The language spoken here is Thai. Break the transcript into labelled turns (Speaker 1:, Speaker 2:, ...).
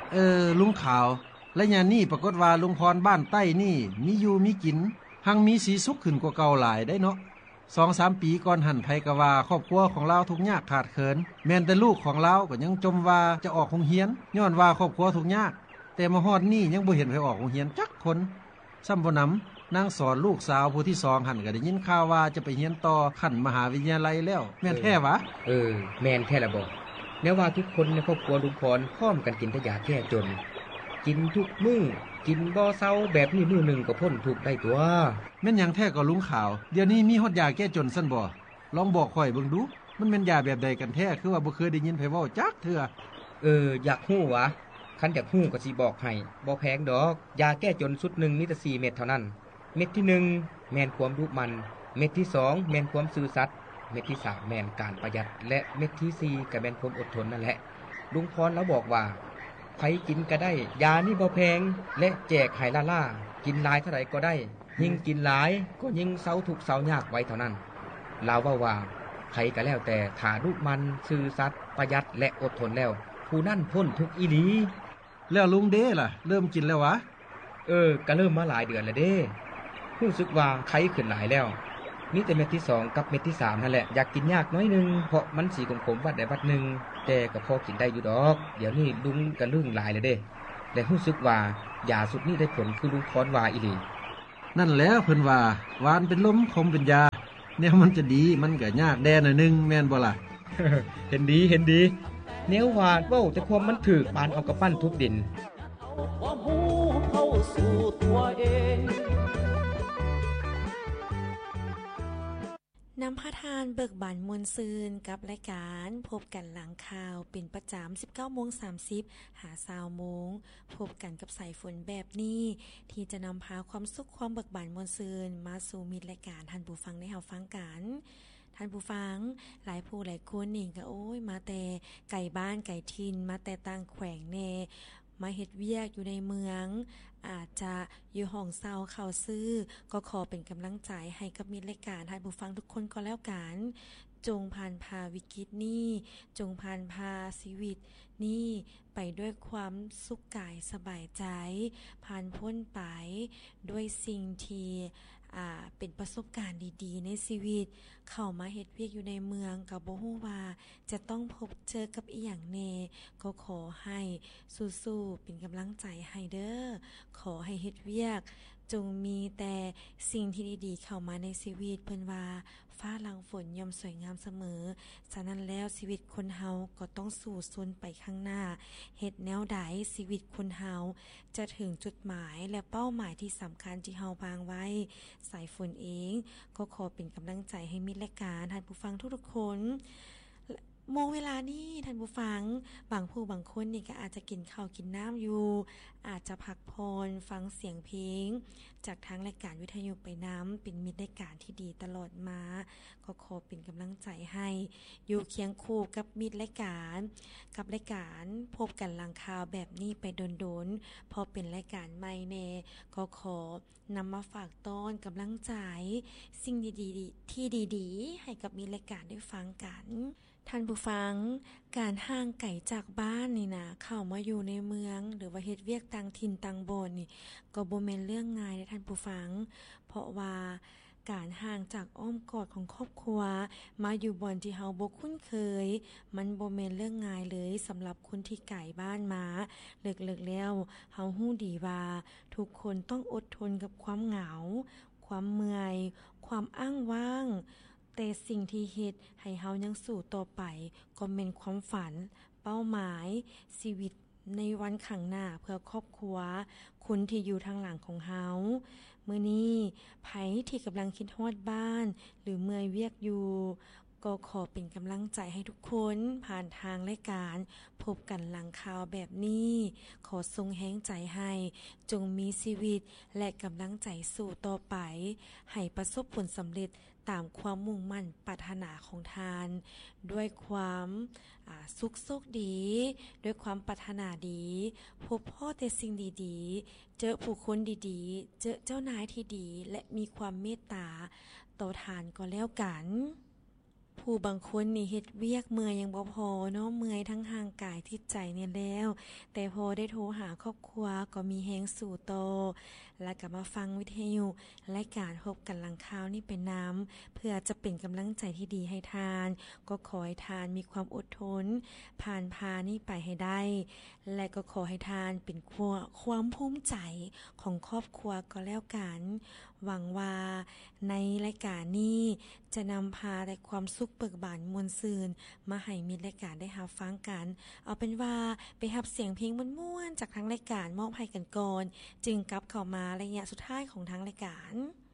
Speaker 1: ลุงขาวและยามนี้ปรากฏว่าลุงพรบ้านใต้นี่มีอยู่มีกินหังมีสีสุขขึ้นกว่าเก่าหลายได้เนาะ2-3 ปีก่อนหันไผก็ว่าครอบครัวของเราทุกข์ยากขาดเขินแม้แต่ลูกของเราก็ยังจมว่าจะออกโรงเรียนย้อนว่าครอบครัวทุกข์ยากแต่มาฮอดนี้ยังบ่เห็นไผออกโรงเรียนจักคนซ้ำบ่นำนางสอนลูกสาวผู้ที่2หันก็ได้ยินข่าวว่าจะไปเรียนต่อขั้นมหาวิทยาลัยแล้วแม่นแท้วะ
Speaker 2: แม่นแท้ละบ่แม้ว่าทุกคนในครอบครัวลุงพรพร้อมกันกินแต่ยาแก้จนกินทุกมื้อกินบ่เซาแบบนี้มื้อนึงก็พ้นทุกข์ได้ตัว
Speaker 1: แม่นหยังแท้ก็ลุงขาวเดี๋ยวนี้มีฮอดยาแก้จนซั่นบ่ลองบอกข่อยเบิ่งดูมันแม่นยาแบบใดกันแท้คือว่าบ่เคยได้ยินไผเว้าจักเทื่อ
Speaker 2: อยากฮู้วะคันอยากฮู้ก็สิบอกให้บ่แพงดอกยาแก้จนสุดนึงมีแต่4เม็ดเท่านั้นเม็ดที่1แม่นความดุมันเม็ดที่2แม่นความซื่อสัตย์เม็ดที่3แม่นการประหยัดและเม็ดที่4ก็แม่นความอดทนนั่นแหละลุงพรแล้วบอกว่าใครกินก็ได้ยานี่บ่แพงและแจกให้ล่ากินหลายเท่าไหร่ก็ได้ยิ่งกินหลายก็ยิ่งเซาทุกข์เซายากไว้เท่านั้นลาวว่าใครก็แล้วแต่ถ้าดุมันซื่อสัตย์ประหยัดและอดทนแล้วผู้นั้นพ้นทุกข์อีหลี
Speaker 1: แล้วลุงเด้ล่ะเริ่มกินแล้ววะ
Speaker 2: ก็เริ่มมาหลายเดือนแล้วเด้รู้สึกว่าไข้ขึ้นหลายแล้วมีแต่เม็ดที่2กับเม็ดที่3นั่นแหละอยากกินยากน้อยนึงเพราะมันสีขมๆวัดใดวัดนึงแต่ก็พอกินได้อยู่ดอกเดี๋ยวนี้ลุงก็ลึ่งหลายแล้วเด้และรู้สึกว่ายาสุดนี้ได้ผลคือลุงพรว่าอีหลี
Speaker 1: นั่นแล้วเพิ่นว่าหวานเป็นลมคมเป็นยาแนวมันจะดีมันก็ยากแดหน่อยนึงแม่นบ่ล่ะ
Speaker 2: เห็นดีแนวว่าเว้าแต่ความมันถูกปานเอากระปั้นทุบดิน
Speaker 3: ความหูเข้าสู่ตัวเอง
Speaker 4: นำพาทานเบิกบานมวลซืนกับรายการพบกันหลังข่าวเป็นประจำ 19:30 หา20:00 นพบกันกับสายฝนแบบนี้ที่จะนำพาความสุขความเบิกบานมวลซืนมาสู่มิตรรายการท่านผู้ฟังได้เฮาฟังกันท่านผู้ฟังหลายผู้หลายคนนี่ก็มาแต่ไกลบ้านไกลถิ่นมาแต่ต่างแขวงแน่มาเฮ็ดเวียกอยู่ในเมืองอาจจะอยู่ห้องเซาเข้าซื้อก็ขอเป็นกำลังใจให้กับมิตรรายการท่านผู้ฟังทุกคนก็แล้วกันจงผ่านพาวิกฤตนี้จงผ่านพาชีวิตนี้ไปด้วยความสุขกายสบายใจผ่านพ้นไปด้วยสิ่งที่เป็นประสบการณ์ดีๆในชีวิตเข้ามาเฮ็ดเวียกอยู่ในเมืองก็บ่ฮู้ว่าจะต้องพบเจอกับอีหยังแน่ก็ขอให้สู้ๆเป็นกำลังใจให้เด้อขอให้เฮ็ดเวียกจงมีแต่สิ่งที่ดีๆเข้ามาในชีวิตเพิ่นว่าฟ้าหลังฝนย่อมสวยงามเสมอฉะนั้นแล้วชีวิตคนเฮาก็ต้องสู่ซนไปข้างหน้าเฮ็ดแนวใดชีวิตคนเฮาจะถึงจุดหมายและเป้าหมายที่สำคัญที่เฮาวางไว้สายฝนเองก็ขอเป็นกำลังใจให้มิตรรายการท่านผู้ฟังทุกๆคนโมงเวลานี้ท่านผู้ฟังบางผู้บางคนนี่ก็อาจจะกินข้าวกินน้ำอยู่อาจจะพักผ่อนฟังเสียงเพลงจากทางรายการวิทยุไปน้ำเป็นมิตรรายการที่ดีตลอดมาก็ขอเป็นกำลังใจให้อยู่เคียงคู่กับมิตรรายการกับรายการพบกันหลังข่าวแบบนี้ไปโดนๆพอเป็นรายการใหม่แน่ก็ขอนำมาฝากต้อนกำลังใจสิ่งดีๆที่ดีๆให้กับมิตรรายการได้ฟังกันท่านผู้ฟังการห่างไกลจากบ้านนี่นะเข้ามาอยู่ในเมืองหรือว่าเฮ็ดเวียกต่างถิ่นต่างบนนี่ก็บ่แม่นเรื่องง่ายเด้อท่านผู้ฟังเพราะว่าการห่างจากอ้อมกอดของครอบครัวมาอยู่บ่อนที่เฮาบ่คุ้นเคยมันบ่แม่นเรื่องง่ายเลยสำหรับคนที่ไกลบ้านมาเลิกๆแล้วเฮาฮู้ดีว่าทุกคนต้องอดทนกับความเหงาความเมื่อยความอ้างว้างแต่สิ่งที่เฮ็ดให้เฮายังสู้ต่อไปก็แม่นความฝันเป้าหมายชีวิตในวันข้างหน้าเพื่อครอบครัวคนที่อยู่ทางหลังของเฮามื้อนี้ไผที่กำลังคิดฮอดบ้านหรือเมื่อยเวียกอยู่ก็ขอเป็นกำลังใจให้ทุกคนผ่านทางรายการพบกันหลังข่าวแบบนี้ขอทรงแรงใจให้จงมีชีวิตและกำลังใจสู้ต่อไปให้ประสบผลสำเร็จตามความมุ่งมั่นปรารถนาของทานด้วยความสุขโชคดีด้วยความปรารถนาดีพบพ่อแต่สิ่งดีๆเจอผู้คนดีๆเจอเจ้านายที่ดีและมีความเมตตาต่อทานก็แล้วกันผู้บางคนนี่เฮ็ดเวียกเมื่อยยังบ่พอเนาะเมื่อยทั้งร่างกายจิตใจเนี่ยแล้วแต่พอได้โทรหาครอบครัวก็มีแรงสู่ต่อแล้วก็มาฟังวิทยุรายการพบกันหลังข่าวนี่เป็นน้ำเพื่อจะเป็นกำลังใจที่ดีให้ทานก็ขอให้ทานมีความอดทนผ่านพานี่ไปให้ได้และก็ขอให้ทานเป็นความภูมิใจของครอบครัวก็แล้วกันหวังว่าในรายการนี้จะนำพาแต่ความสุขเบิกบานมวลซืนมาให้มิตรรายการได้รับฟังกันเอาเป็นว่าไปรับเสียงเพลงม่วนๆจากทางรายการมอบให้กันก่อนจึงกลับเข้ามาระยะสุดท้ายของทางรายการ